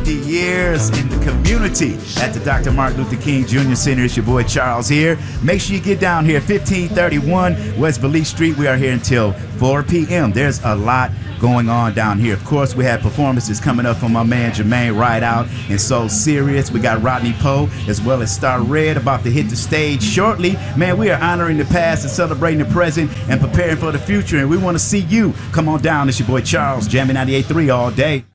50 years in the community at the Dr. Martin Luther King Jr. Center. It's your boy Charles here. Make sure you get down here, 1531 West Belize Street. We are here until 4 p.m. There's a lot going on down here. Of course, we have performances coming up from my man Jermaine Rideout and So Serious. We got Rodney Poe as well as Star Red about to hit the stage shortly. Man, we are honoring the past and celebrating the present and preparing for the future, and we want to see you. Come on down. It's your boy Charles, Jamming 98.3 all day.